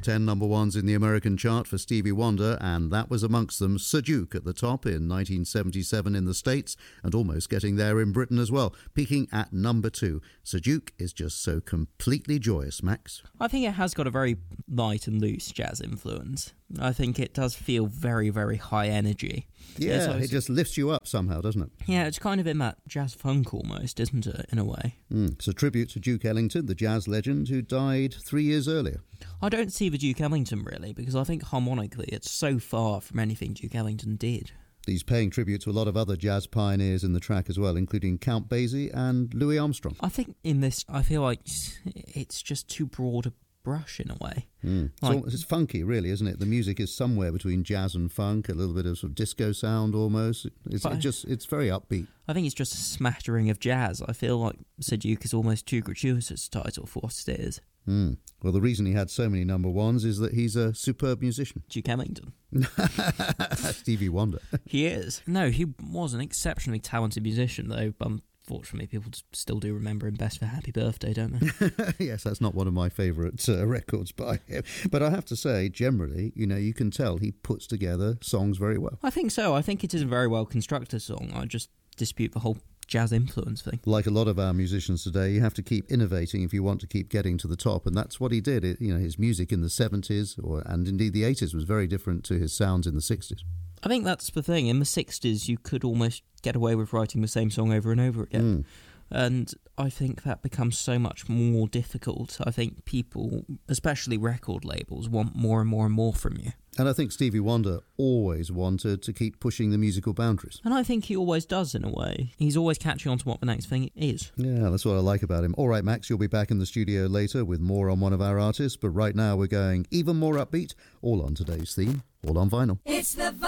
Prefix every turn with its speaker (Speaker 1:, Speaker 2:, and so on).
Speaker 1: 10 number ones in the American chart for Stevie Wonder, and that was amongst them Sir Duke at the top in 1977 in the States, and almost getting there in Britain as well, peaking at number 2. Sir Duke is just so completely joyous, Max.
Speaker 2: I think it has got a very light and loose jazz influence. I think it does feel very, very high energy.
Speaker 1: Yeah, it just lifts you up somehow, doesn't it?
Speaker 2: Yeah, it's kind of in that jazz funk almost, isn't it, in a way?
Speaker 1: It's a tribute to Duke Ellington, the jazz legend who died 3 years earlier.
Speaker 2: I don't see the Duke Ellington, really, because I think harmonically it's so far from anything Duke Ellington did.
Speaker 1: He's paying tribute to a lot of other jazz pioneers in the track as well, including Count Basie and Louis Armstrong.
Speaker 2: I think in this, I feel like it's just too broad a brush in a way.
Speaker 1: It's funky, really, isn't it? The music is somewhere between jazz and funk, a little bit of sort of disco sound almost. It's very upbeat.
Speaker 2: I think it's just a smattering of jazz. I feel like Sir Duke is almost too gratuitous a title for what it is.
Speaker 1: Well, the reason he had so many number ones is that he's a superb musician.
Speaker 2: Duke Ellington.
Speaker 1: Stevie Wonder.
Speaker 2: He is. No, he was an exceptionally talented musician, though. Unfortunately, people still do remember him best for Happy Birthday, don't they?
Speaker 1: Yes, that's not one of my favourite records by him. But I have to say, generally, you can tell he puts together songs very well.
Speaker 2: I think so. I think it is a very well constructed song. I just dispute the whole jazz influence thing.
Speaker 1: Like a lot of our musicians today, you have to keep innovating if you want to keep getting to the top, and that's what he did. His music in the 70s and indeed the 80s was very different to his sounds in the 60s.
Speaker 2: I think that's the thing. In the 60s, you could almost get away with writing the same song over and over again. And I think that becomes so much more difficult. I think people, especially record labels, want more and more and more from you.
Speaker 1: And I think Stevie Wonder always wanted to keep pushing the musical boundaries.
Speaker 2: And I think he always does, in a way. He's always catching on to what the next thing is.
Speaker 1: Yeah, that's what I like about him. All right, Max, you'll be back in the studio later with more on one of our artists, but right now we're going even more upbeat, all on today's theme, all on vinyl.
Speaker 3: It's the